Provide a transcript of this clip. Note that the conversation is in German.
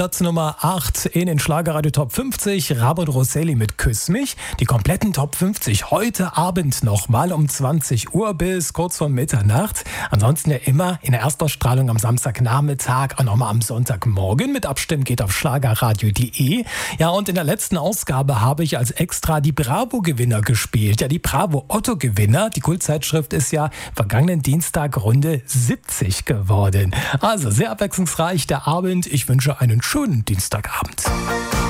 Platz Nummer 8 in den Schlagerradio Top 50, Ramon Rosselli mit Küss mich. Die kompletten Top 50 heute Abend nochmal um 20 Uhr bis kurz vor Mitternacht. Ansonsten ja immer in der Erstausstrahlung am Samstagnachmittag, auch nochmal am Sonntagmorgen. Mit Abstimmen geht auf schlagerradio.de. Ja, und in der letzten Ausgabe habe ich als Extra die Bravo-Gewinner gespielt. Ja, die Bravo-Otto-Gewinner. Die Kultzeitschrift ist ja vergangenen Dienstag Runde 70 geworden. Also sehr abwechslungsreich der Abend. Ich wünsche einen schönen Dienstagabend.